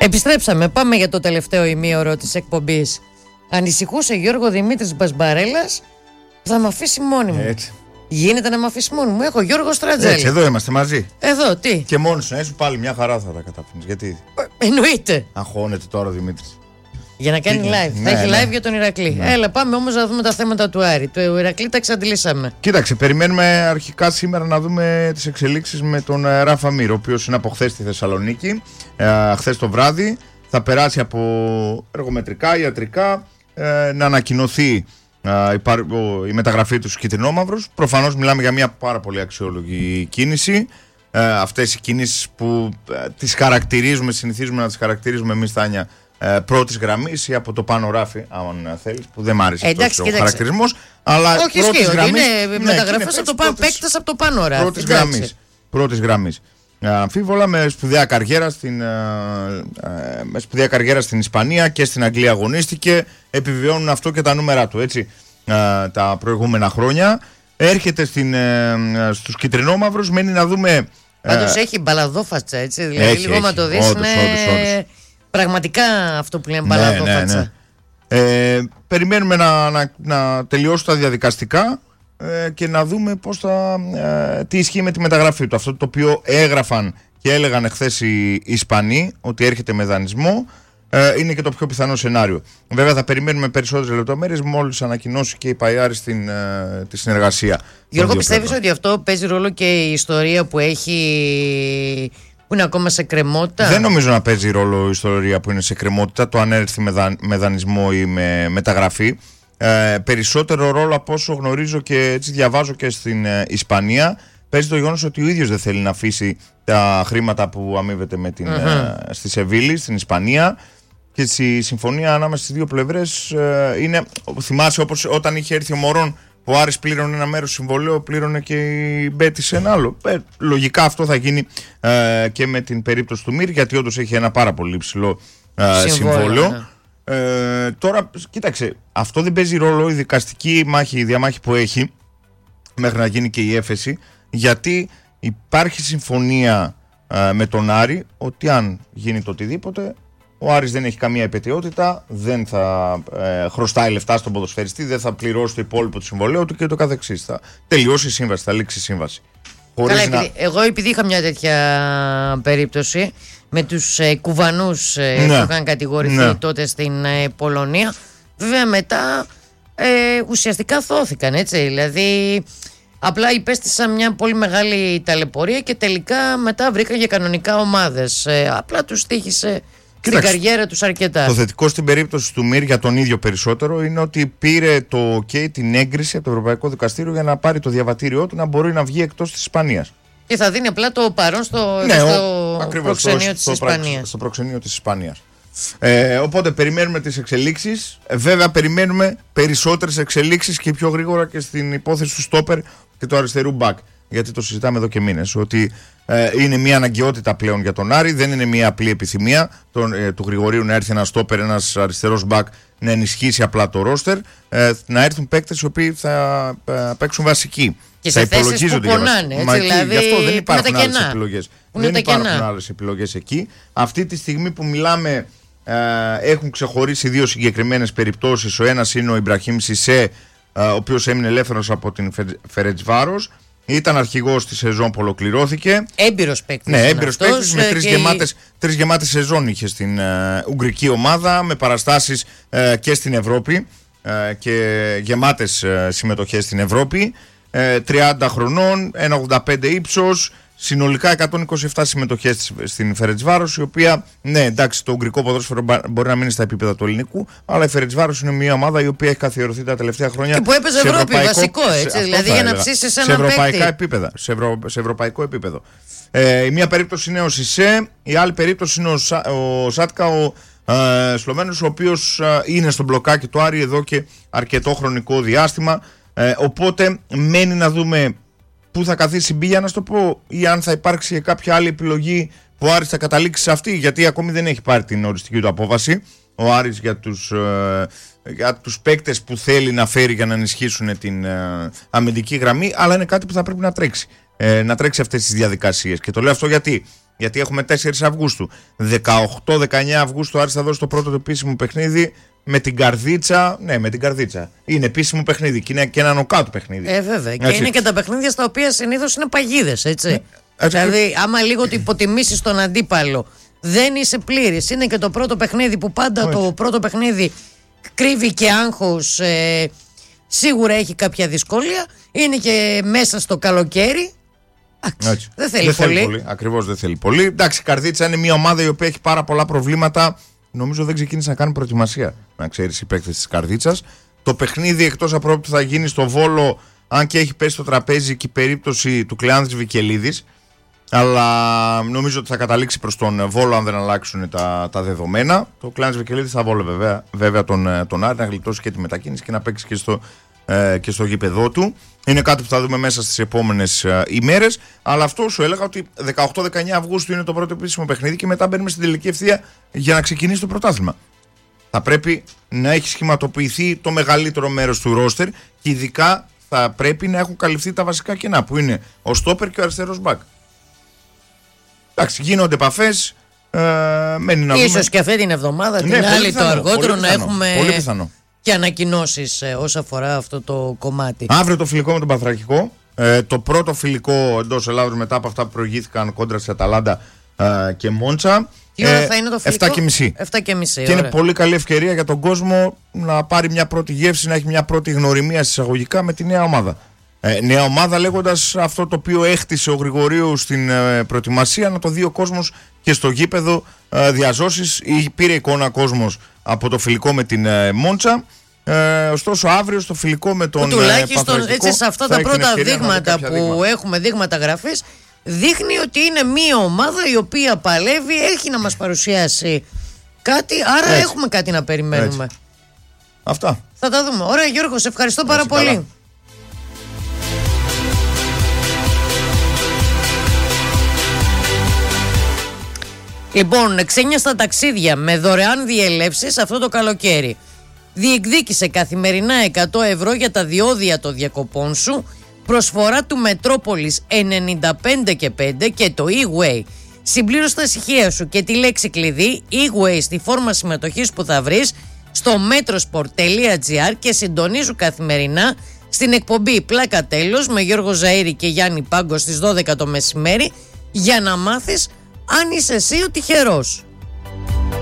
Επιστρέψαμε. Πάμε για το τελευταίο ημίωρο της εκπομπής. Ανησυχούσε Γιώργο Δημήτρης Μπασμπαρέλας, θα με αφήσει μόνη μου. Έτσι. Γίνεται να με αφήσει μόνη μου. Έχω Γιώργο Στρατζέλη. Έτσι, εδώ είμαστε μαζί. Εδώ, τι. Και μόνος να είσαι πάλι μια χαρά θα τα καταφέρνεις. Γιατί. Εννοείται. Αγχώνεται τώρα ο Δημήτρης. Για να κάνει live. Θα έχει live για τον Ηρακλή. Έλα, πάμε όμως να δούμε τα θέματα του Άρη. Το Ηρακλή τα εξαντλήσαμε. Κοίταξε, περιμένουμε αρχικά σήμερα να δούμε τις εξελίξεις με τον Ράφα Μύρ, ο οποίος είναι από χθες στη Θεσσαλονίκη. Χθες το βράδυ θα περάσει από εργομετρικά, ιατρικά, να ανακοινωθεί η μεταγραφή του στους κυτρινόμαυρους. Προφανώς μιλάμε για μια πάρα πολύ αξιόλογη κίνηση. Αυτές οι κινήσεις που τις χαρακτηρίζουμε, συνηθίζουμε να τις χαρακτηρίζουμε εμείς, Τάνια, πρώτης γραμμής ή από το πάνω ράφι, αν θέλεις, που δεν μ' άρεσε αυτός ο χαρακτηρισμός. Αλλά όχι, ισχύει ότι είναι μεταγραφές από το πάνω, παίκτες από το πάνω ράφι. Πρώτης γραμμής. Αμφίβολα, με σπουδαία καριέρα στην Ισπανία και στην Αγγλία αγωνίστηκε. Επιβιώνουν αυτό και τα νούμερα του, έτσι, τα προηγούμενα χρόνια. Έρχεται στους κυτρινόμαυρους, μένει να δούμε. Πάντως έχει μπαλαδόφατσα, έτσι, δηλαδή λίγο να το δεις, είναι πραγματικά αυτό που λένε μπαλαδόφατσα. Περιμένουμε να τελειώσουν τα διαδικαστικά και να δούμε τι ισχύει με τη μεταγραφή του. Αυτό το οποίο έγραφαν και έλεγαν εχθές οι Ισπανοί, ότι έρχεται με δανεισμό, είναι και το πιο πιθανό σενάριο. Βέβαια θα περιμένουμε περισσότερες λεπτομέρειες μόλις ανακοινώσει και η Παϊάρη τη συνεργασία. Γιώργο, πιστεύεις ότι αυτό παίζει ρόλο και η ιστορία που έχει, που είναι ακόμα σε κρεμότητα? Δεν νομίζω να παίζει ρόλο η ιστορία που είναι σε κρεμότητα, το αν έρθει με δανεισμό ή με μεταγραφή. Περισσότερο ρόλο, από όσο γνωρίζω και έτσι διαβάζω και στην Ισπανία, παίζει το γεγονός ότι ο ίδιος δεν θέλει να αφήσει τα χρήματα που αμείβεται στη Σεβίλη, στην Ισπανία, και η συμφωνία ανάμεσα στις δύο πλευρές είναι, θυμάσαι, όπως όταν είχε έρθει ο Μωρόν, που ο Άρης πλήρωνε ένα μέρος συμβολέου, πλήρωνε και η Μπέτις ένα άλλο. Λογικά αυτό θα γίνει και με την περίπτωση του Μύρ, γιατί όντως έχει ένα πάρα πολύ υψηλό συμβόλαιο. Ναι. Τώρα, κοίταξε, αυτό δεν παίζει ρόλο η δικαστική διαμάχη που έχει μέχρι να γίνει και η έφεση, γιατί υπάρχει συμφωνία με τον Άρη ότι αν γίνει το οτιδήποτε, ο Άρης δεν έχει καμία επαιτειότητα, δεν θα χρωστάει λεφτά στον ποδοσφαιριστή, δεν θα πληρώσει το υπόλοιπο του συμβολέου του και το καθεξής. Θα τελειώσει η σύμβαση, θα λήξει η σύμβαση. Καλά, εγώ επειδή είχα μια τέτοια περίπτωση με τους Κουβανούς που είχαν κατηγορηθεί τότε στην Πολωνία, βέβαια μετά ουσιαστικά θώθηκαν, έτσι, δηλαδή απλά υπέστησαν μια πολύ μεγάλη ταλαιπωρία και τελικά μετά βρήκαν για κανονικά ομάδες, απλά τους τύχησε στην καριέρα τους αρκετά. Το θετικό στην περίπτωση του Μύρ για τον ίδιο περισσότερο είναι ότι πήρε το OK, την έγκριση από το Ευρωπαϊκό Δικαστήριο για να πάρει το διαβατήριό του να μπορεί να βγει εκτός της Ισπανίας. Και θα δίνει απλά το παρόν στο προξενείο της Ισπανίας. Στο προξενείο της Ισπανίας. Οπότε περιμένουμε τις εξελίξεις. Βέβαια περιμένουμε περισσότερες εξελίξεις και πιο γρήγορα και στην υπόθεση του στόπερ και του αριστερού μπακ. Γιατί το συζητάμε εδώ και μήνες, ότι είναι μια αναγκαιότητα πλέον για τον Άρη, δεν είναι μια απλή επιθυμία του Γρηγορίου να έρθει ένα στόπερ, ένας αριστερός μπακ, να ενισχύσει απλά το ρόστερ, να έρθουν παίκτες οι οποίοι θα παίξουν βασικοί. Και σε θέσεις που πονάνε, έτσι, δηλαδή, γι' αυτό δεν υπάρχουν άλλες επιλογές. Δεν υπάρχουν άλλες επιλογές εκεί. Αυτή τη στιγμή που μιλάμε έχουν ξεχωρίσει δύο συγκεκριμένες περιπτώσεις. Ο ένας είναι ο Ιμπραχήμ Σισέ, ο οποίος έμεινε ελεύθερος από την Φερεντσβάρος. Ήταν αρχηγός τη σεζόν που ολοκληρώθηκε. Έμπειρος παίκτης. Ναι, έμπειρος παίκτης, με τρεις γεμάτες σεζόν είχε στην ουγγρική ομάδα, με παραστάσεις και στην Ευρώπη και γεμάτες συμμετοχές στην Ευρώπη. 30 χρονών, 1,85 ύψος, συνολικά 127 συμμετοχές στην Φερεντσβάρος, η οποία, ναι, εντάξει, το ουγγρικό ποδόσφαιρο μπορεί να μείνει στα επίπεδα του ελληνικού, αλλά η Φερεντσβάρος είναι μια ομάδα η οποία έχει καθιερωθεί τα τελευταία χρόνια. Και που έπαιζε Ευρώπη, βασικό, έτσι, δηλαδή για να ψήσεις έναν παίκτη. Σε ευρωπαϊκό επίπεδο. Η μία περίπτωση είναι ο Σισέ, η άλλη περίπτωση είναι ο Σάτκα, ο Σλοβαίνος, ο οποίος είναι στο μπλοκάκι του Άρη εδώ και αρκετό χρονικό διάστημα. Οπότε μένει να δούμε πού θα καθίσει μπίλια, να σου το πω, ή αν θα υπάρξει κάποια άλλη επιλογή που ο Άρης θα καταλήξει σε αυτή, γιατί ακόμη δεν έχει πάρει την οριστική του απόφαση ο Άρης για τους παίκτες που θέλει να φέρει για να ενισχύσουν την αμυντική γραμμή, αλλά είναι κάτι που θα πρέπει να τρέξει. Να τρέξει αυτές τις διαδικασίες. Και το λέω αυτό γιατί γιατί έχουμε 4 Αυγούστου. 18-19 Αυγούστου Άρης θα δώσει το πρώτο του επίσημο παιχνίδι με την Καρδίτσα. Ναι, με την Καρδίτσα. Είναι επίσημο παιχνίδι και είναι και ένα νοκάτ παιχνίδι. Βέβαια. Έτσι. Και είναι και τα παιχνίδια στα οποία συνήθως είναι παγίδες, έτσι. Δηλαδή, άμα λίγο το υποτιμήσεις τον αντίπαλο, δεν είσαι πλήρης. Είναι και το πρώτο παιχνίδι που πάντα το πρώτο παιχνίδι κρύβει και άγχος. Σίγουρα έχει κάποια δυσκολία. Είναι και μέσα στο καλοκαίρι. Δεν θέλει πολύ. Ακριβώς, δεν θέλει πολύ. Εντάξει, η Καρδίτσα είναι μια ομάδα η οποία έχει πάρα πολλά προβλήματα. Νομίζω δεν ξεκίνησε να κάνει προετοιμασία, να ξέρεις, οι παίκτες της Καρδίτσας. Το παιχνίδι εκτός από που θα γίνει στο Βόλο, αν και έχει πέσει στο τραπέζι και η περίπτωση του Κλεάνδρης Βικελίδης. Αλλά νομίζω ότι θα καταλήξει προς τον Βόλο αν δεν αλλάξουν τα δεδομένα. Το Κλεάνδρης Βικελίδης θα βόλευε βέβαια τον Άρη να γλιτώσει και τη μετακίνηση και να παίξει και στο γήπεδό του. Είναι κάτι που θα δούμε μέσα στις επόμενες ημέρες. Αλλά αυτό σου έλεγα ότι 18-19 Αυγούστου είναι το πρώτο επίσημο παιχνίδι και μετά μπαίνουμε στην τελική ευθεία για να ξεκινήσει το πρωτάθλημα. Θα πρέπει να έχει σχηματοποιηθεί το μεγαλύτερο μέρος του ρόστερ και ειδικά θα πρέπει να έχουν καλυφθεί τα βασικά κενά που είναι ο στόπερ και ο αριστερός μπακ. Εντάξει, γίνονται επαφές. Ίσως και αυτή την εβδομάδα, την άλλη το αργότερο, να έχουμε και ανακοινώσεις όσον αφορά αυτό το κομμάτι. Αύριο το φιλικό με τον Πανθρακικό. Το πρώτο φιλικό εντός Ελλάδος μετά από αυτά που προηγήθηκαν κόντρα σε Αταλάντα και Μόντσα. Τι ώρα θα είναι το φιλικό? 7:30. Και είναι πολύ καλή ευκαιρία για τον κόσμο να πάρει μια πρώτη γεύση, να έχει μια πρώτη γνωριμία εισαγωγικά με τη νέα ομάδα. Νέα ομάδα λέγοντας αυτό το οποίο έχτισε ο Γρηγορίου στην προετοιμασία, να το δει ο κόσμος και στο γήπεδο διαζώσεις. Πήρε εικόνα κόσμος από το φιλικό με την Μόντσα. Ωστόσο αύριο στο φιλικό με τον Πανθρακικό, τουλάχιστον έτσι σε αυτά τα πρώτα δείγματα που έχουμε, δείγματα γραφής, δείχνει ότι είναι μια ομάδα η οποία παλεύει, έχει να μας παρουσιάσει κάτι, άρα έτσι, έχουμε κάτι να περιμένουμε. Έτσι. Αυτά. Θα τα δούμε. Ωραία Γιώργο, σε ευχαριστώ πάρα πολύ. Καλά. Λοιπόν, ξένια στα ταξίδια με δωρεάν διελεύσεις αυτό το καλοκαίρι. Διεκδίκησε καθημερινά 100 ευρώ για τα διόδια των διακοπών σου. Προσφορά του Μετρόπολης 95 και 5 και το e-way. Συμπλήρωσε τα στοιχεία σου και τη λέξη κλειδί e-way στη φόρμα συμμετοχής που θα βρεις στο metrosport.gr και συντονίζου καθημερινά στην εκπομπή Πλάκα Τέλος με Γιώργο Ζαΐρη και Γιάννη Πάγκο στις 12 το μεσημέρι για να μάθεις αν είσαι εσύ ο τυχερός.